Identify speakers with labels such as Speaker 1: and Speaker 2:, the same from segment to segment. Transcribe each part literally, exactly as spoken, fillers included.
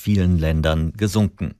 Speaker 1: vielen Ländern gesunken.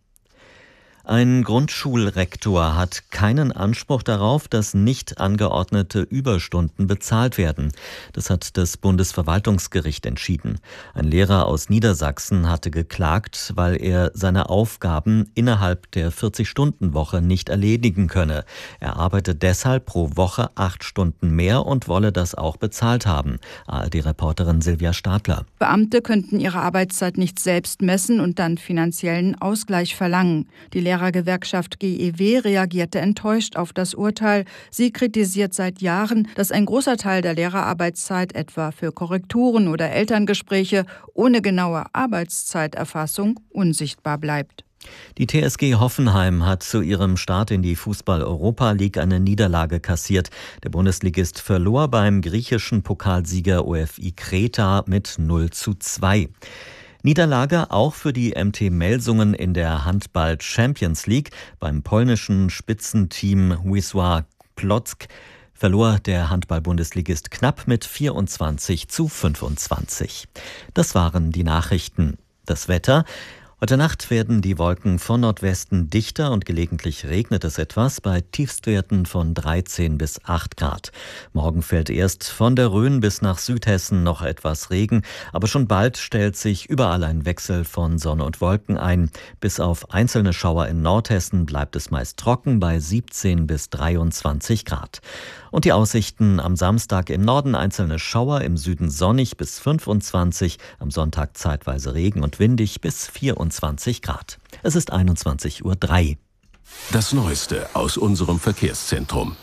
Speaker 1: Ein Grundschulrektor hat keinen Anspruch darauf, dass nicht angeordnete Überstunden bezahlt werden. Das hat das Bundesverwaltungsgericht entschieden. Ein Lehrer aus Niedersachsen hatte geklagt, weil er seine Aufgaben innerhalb der vierzig-Stunden-Woche nicht erledigen könne. Er arbeite deshalb pro Woche acht Stunden mehr und wolle das auch bezahlt haben. A R D-Reporterin Silvia Stadler.
Speaker 2: Beamte könnten ihre Arbeitszeit nicht selbst messen und dann finanziellen Ausgleich verlangen. Die Lehrergewerkschaft G E W reagierte enttäuscht auf das Urteil. Sie kritisiert seit Jahren, dass ein großer Teil der Lehrerarbeitszeit etwa für Korrekturen oder Elterngespräche ohne genaue Arbeitszeiterfassung unsichtbar bleibt.
Speaker 1: Die T S G Hoffenheim hat zu ihrem Start in die Fußball-Europa League eine Niederlage kassiert. Der Bundesligist verlor beim griechischen Pokalsieger O F I Kreta mit null zu zwei. Niederlage auch für die M T Melsungen in der Handball-Champions League. Beim polnischen Spitzenteam Wisła Płock verlor der Handball-Bundesligist knapp mit vierundzwanzig zu fünfundzwanzig. Das waren die Nachrichten. Das Wetter: Heute Nacht werden die Wolken von Nordwesten dichter und gelegentlich regnet es etwas bei Tiefstwerten von dreizehn bis acht Grad. Morgen fällt erst von der Rhön bis nach Südhessen noch etwas Regen, aber schon bald stellt sich überall ein Wechsel von Sonne und Wolken ein. Bis auf einzelne Schauer in Nordhessen bleibt es meist trocken bei siebzehn bis dreiundzwanzig Grad. Und die Aussichten: am Samstag im Norden einzelne Schauer, im Süden sonnig bis fünfundzwanzig, am Sonntag zeitweise Regen und windig bis vierundzwanzig Grad. Es ist einundzwanzig Uhr drei.
Speaker 3: Das Neueste aus unserem Verkehrszentrum.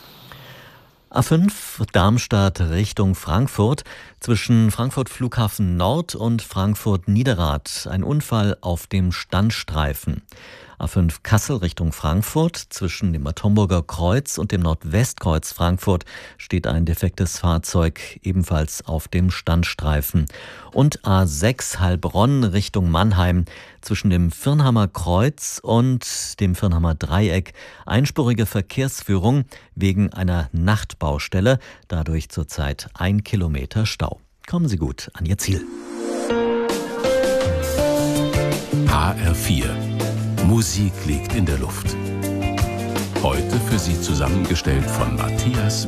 Speaker 1: A fünf Darmstadt Richtung Frankfurt, zwischen Frankfurt Flughafen Nord und Frankfurt Niederrad ein Unfall auf dem Standstreifen. A fünf Kassel Richtung Frankfurt, zwischen dem Bad Homburger Kreuz und dem Nordwestkreuz Frankfurt steht ein defektes Fahrzeug ebenfalls auf dem Standstreifen. Und A sechs Heilbronn Richtung Mannheim, zwischen dem Firnhammer Kreuz und dem Firnhammer Dreieck einspurige Verkehrsführung wegen einer Nachtbaustelle, dadurch zurzeit ein Kilometer Stau. Kommen Sie gut an Ihr Ziel.
Speaker 3: H R vier. Musik liegt in der Luft. Heute für Sie zusammengestellt von Matthias